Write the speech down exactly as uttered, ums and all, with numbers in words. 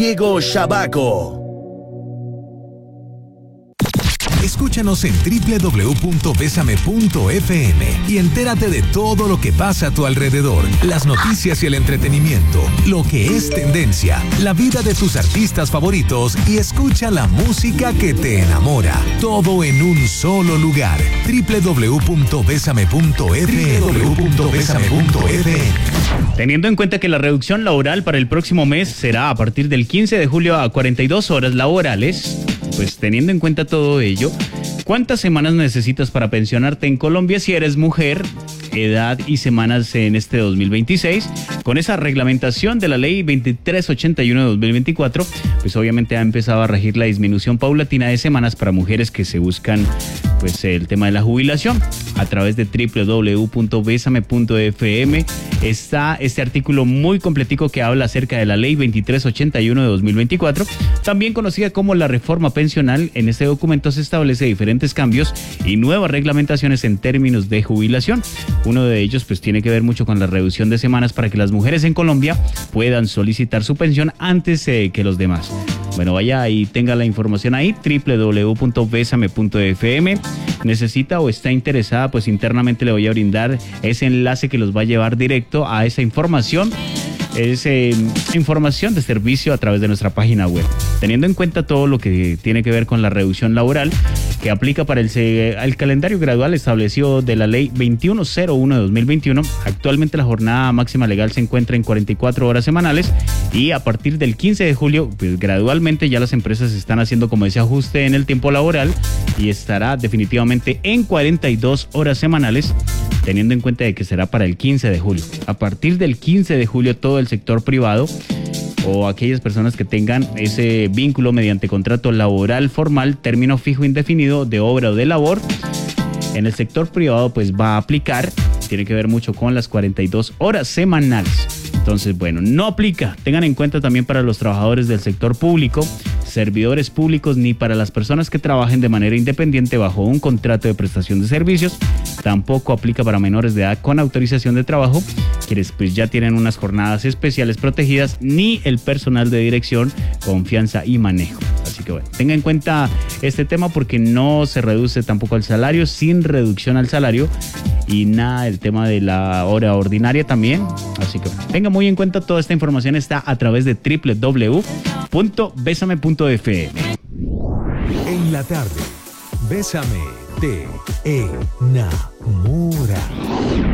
Diego Shabaco. Escúchanos en doble u doble u doble u punto besame punto efe eme y entérate de todo lo que pasa a tu alrededor, las noticias y el entretenimiento, lo que es tendencia, la vida de tus artistas favoritos y escucha la música que te enamora. Todo en un solo lugar. doble u doble u doble u punto besame punto efe eme. doble u doble u doble u punto besame punto efe eme. Teniendo en cuenta que la reducción laboral para el próximo mes será a partir del quince de julio a cuarenta y dos horas laborales, pues teniendo en cuenta todo ello, ¿cuántas semanas necesitas para pensionarte en Colombia si eres mujer? Edad y semanas en este dos mil veintiséis. Con esa reglamentación de la ley veintitrés ochenta y uno de dos mil veinticuatro, pues obviamente ha empezado a regir la disminución paulatina de semanas para mujeres que se buscan pues el tema de la jubilación. A través de doble u doble u doble u punto besame punto efe eme está este artículo muy completico que habla acerca de la ley veintitrés ochenta y uno de dos mil veinticuatro, también conocida como la reforma pensional. En este documento se establece diferentes cambios y nuevas reglamentaciones en términos de jubilación. Uno de ellos pues tiene que ver mucho con la reducción de semanas para que las mujeres en Colombia puedan solicitar su pensión antes eh, que los demás. Bueno, vaya y tenga la información ahí, doble u doble u doble u punto besame punto efe eme. Necesita o está interesada, pues internamente le voy a brindar ese enlace que los va a llevar directo a esa información. Es eh, información de servicio a través de nuestra página web. Teniendo en cuenta todo lo que tiene que ver con la reducción laboral que aplica para el, el calendario gradual establecido de la ley veintiuno cero uno de dos mil veintiuno, actualmente la jornada máxima legal se encuentra en cuarenta y cuatro horas semanales y a partir del quince de julio, pues gradualmente ya las empresas están haciendo como ese ajuste en el tiempo laboral y estará definitivamente en cuarenta y dos horas semanales, teniendo en cuenta de que será para el quince de julio. A partir del quince de julio todo el sector privado o aquellas personas que tengan ese vínculo mediante contrato laboral formal, término fijo indefinido de obra o de labor, en el sector privado pues va a aplicar, tiene que ver mucho con las cuarenta y dos horas semanales. Entonces, bueno, no aplica. Tengan en cuenta también para los trabajadores del sector público, servidores públicos, ni para las personas que trabajen de manera independiente bajo un contrato de prestación de servicios. Tampoco aplica para menores de edad con autorización de trabajo, quienes pues ya tienen unas jornadas especiales protegidas, ni el personal de dirección, confianza y manejo. Así que bueno, tenga en cuenta este tema porque no se reduce tampoco el salario, sin reducción al salario y nada del tema de la hora ordinaria también. Así que bueno, tenga muy en cuenta toda esta información, está a través de doble u doble u doble u punto besame punto efe eme. En la tarde, Bésame te enamora.